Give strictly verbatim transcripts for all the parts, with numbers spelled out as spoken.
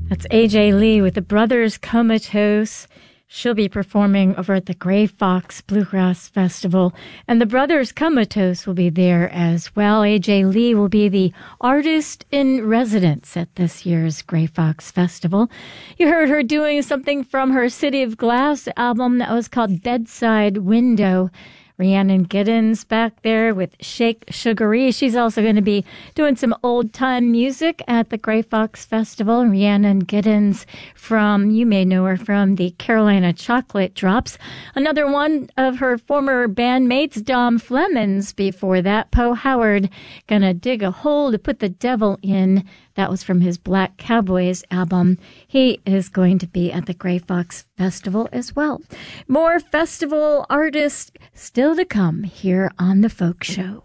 That's A J Lee with the Brothers Comatose. She'll be performing over at the Gray Fox Bluegrass Festival, and the Brothers Comatose will be there as well. A J Lee will be the artist in residence at this year's Gray Fox Festival. You heard her doing something from her City of Glass album that was called Bedside Window. Rhiannon Giddens back there with Shake Sugaree. She's also going to be doing some old-time music at the Gray Fox Festival. Rhiannon Giddens from, you may know her from the Carolina Chocolate Drops. Another one of her former bandmates, Dom Flemons, before that. Poe Howard, gonna dig a hole to put the devil in. That was from his Black Cowboys album. He is going to be at the Gray Fox Festival as well. More festival artists still to come here on The Folk Show.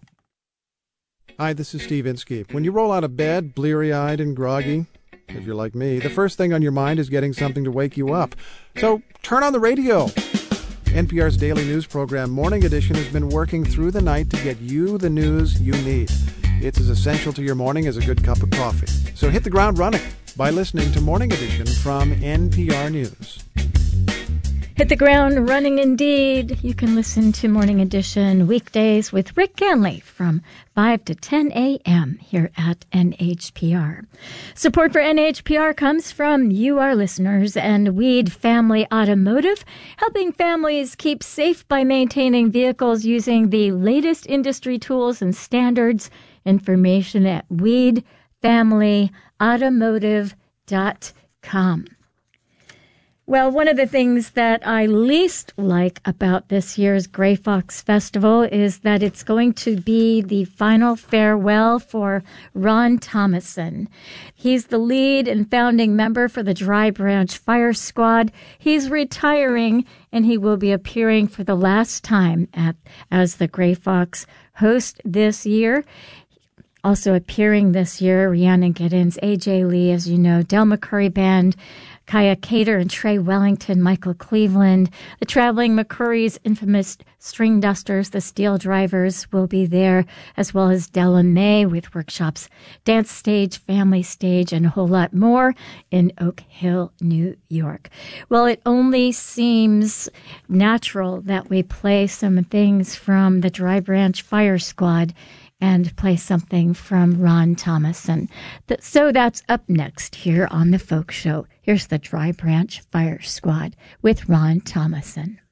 Hi, this is Steve Inskeep. When you roll out of bed, bleary-eyed and groggy, if you're like me, the first thing on your mind is getting something to wake you up. So turn on the radio. N P R's daily news program, Morning Edition, has been working through the night to get you the news you need. It's as essential to your morning as a good cup of coffee. So hit the ground running by listening to Morning Edition from N P R News. Hit the ground running indeed. You can listen to Morning Edition weekdays with Rick Ganley from five to ten a.m. here at N H P R. Support for N H P R comes from you, our listeners, and Weed Family Automotive, helping families keep safe by maintaining vehicles using the latest industry tools and standards. Information at weed family automotive dot com. Well, one of the things that I least like about this year's Gray Fox Festival is that it's going to be the final farewell for Ron Thomason. He's the lead and founding member for the Dry Branch Fire Squad. He's retiring, and he will be appearing for the last time at as the Gray Fox host this year. Also appearing this year, Rhiannon Giddens, A J Lee, as you know, Del McCoury Band, Kaya Cater and Trey Wellington, Michael Cleveland. The Traveling McCoury's infamous String Dusters, the Steel Drivers, will be there, as well as Della May with workshops, Dance Stage, Family Stage, and a whole lot more in Oak Hill, New York. Well, it only seems natural that we play some things from the Dry Branch Fire Squad and play something from Ron Thomason. So that's up next here on The Folk Show. Here's the Dry Branch Fire Squad with Ron Thomason.